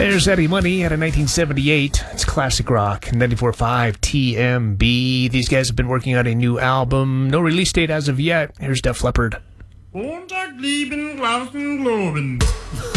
There's Eddie Money out of 1978. It's classic rock. 94.5 TMB. These guys have been working on a new album. No release date as of yet. Here's Def Leppard. Montag lieben, Glauben, Globen.